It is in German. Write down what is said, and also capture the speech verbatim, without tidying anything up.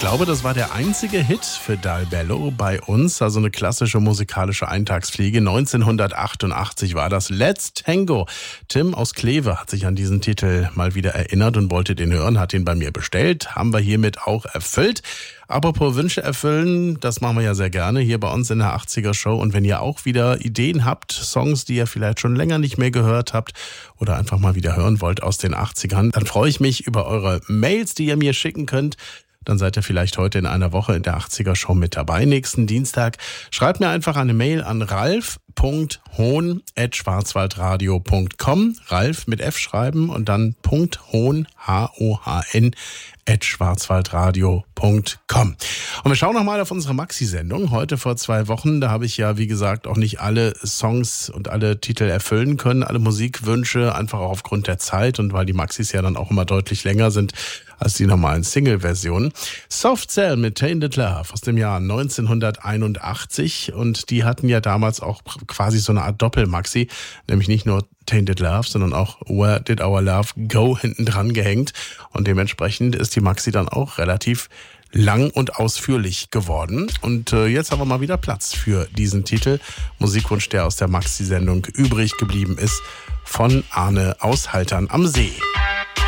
glaube, das war der einzige Hit für Dal Bello bei uns, also eine klassische musikalische Eintagsfliege. neunzehnhundertachtundachtzig war das Let's Tango. Tim aus Kleve hat sich an diesen Titel mal wieder erinnert und wollte den hören, hat ihn bei mir bestellt. Haben wir hiermit auch erfüllt. Apropos Wünsche erfüllen, das machen wir ja sehr gerne hier bei uns in der achtziger Show. Und wenn ihr auch wieder Ideen habt, Songs, die ihr vielleicht schon länger nicht mehr gehört habt oder einfach mal wieder hören wollt aus den achtzigern, dann freue ich mich über eure Mails, die ihr mir schicken könnt. Dann seid ihr vielleicht heute in einer Woche in der achtziger Show mit dabei. Nächsten Dienstag schreibt mir einfach eine Mail an ralf punkt hohn at schwarzwaldradio punkt com. Ralf mit F schreiben und dann .hohn, H O H N, at schwarzwaldradio punkt com. Und wir schauen nochmal auf unsere Maxi-Sendung. Heute vor zwei Wochen, da habe ich ja, wie gesagt, auch nicht alle Songs und alle Titel erfüllen können, alle Musikwünsche, einfach auch aufgrund der Zeit und weil die Maxis ja dann auch immer deutlich länger sind als die normalen Single-Versionen. Soft Cell mit Tainted Love aus dem Jahr neunzehnhunderteinundachtzig und die hatten ja damals auch quasi so eine Art Doppel-Maxi, nämlich nicht nur Tainted Love, sondern auch Where Did Our Love Go hinten dran gehängt und dementsprechend ist die Maxi dann auch relativ lang und ausführlich geworden. Und äh, jetzt haben wir mal wieder Platz für diesen Titel. Musikwunsch, der aus der Maxi-Sendung übrig geblieben ist, von Arne aus Haltern am See.